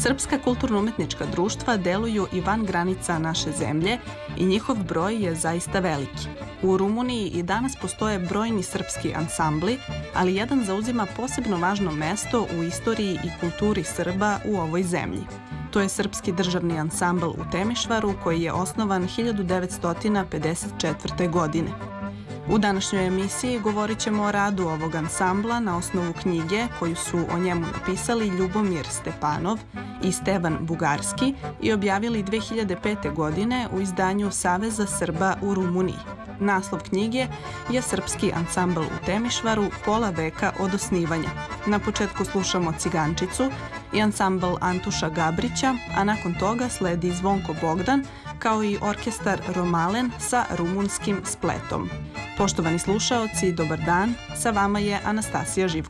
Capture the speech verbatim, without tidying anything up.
Srpska kulturno-umetnička društva deluju i van granica naše zemlje i njihov broj je zaista veliki. U Rumuniji i danas postoje brojni srpski ansambli, ali jedan zauzima posebno važno mesto u istoriji i kulturi Srba u ovoj zemlji. To je Srpski državni ansambl u Temišvaru koji je osnovan hiljadu devetsto pedeset četvrte. godine. U današnjoj emisiji govorit ćemo o radu ovog ansambla na osnovu knjige koju su o njemu napisali Ljubomir Stepanov i Stevan Bugarski i objavili dve hiljade pete. godine u izdanju Saveza Srba u Rumuniji. Naslov knjige je Srpski ansambl u Temišvaru, pola veka od osnivanja. Na početku slušamo Cigančicu i ansambl Antuša Gabrića, a nakon toga sledi Zvonko Bogdan, kao i orkestar Romalen sa rumunskim spletom. Poštovani slušaoci, dobar dan, sa vama je Anastasija Živković.